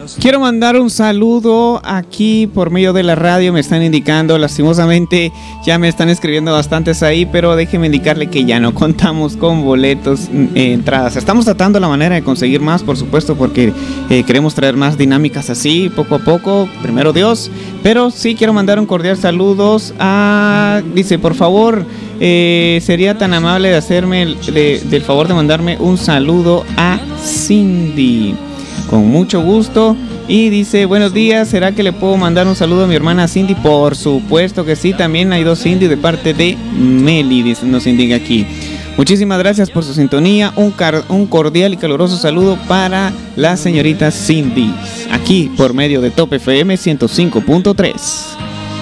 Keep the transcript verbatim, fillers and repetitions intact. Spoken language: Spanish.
Quiero mandar un saludo aquí por medio de la radio, me están indicando, lastimosamente ya me están escribiendo bastantes ahí, pero déjenme indicarle que ya no contamos con boletos, eh, entradas. Estamos tratando la manera de conseguir más, por supuesto, porque eh, queremos traer más dinámicas así, poco a poco, primero Dios. Pero sí quiero mandar un cordial saludos a, dice, por favor, eh, sería tan amable de hacerme el, de, del favor de mandarme un saludo a Cindy. Con mucho gusto. Y dice, buenos días, ¿será que le puedo mandar un saludo a mi hermana Cindy? Por supuesto que sí, también hay dos Cindy de parte de Meli, dice, nos indica aquí. Muchísimas gracias por su sintonía, un, car- un cordial y caluroso saludo para la señorita Cindy, aquí por medio de Top F M ciento cinco punto tres.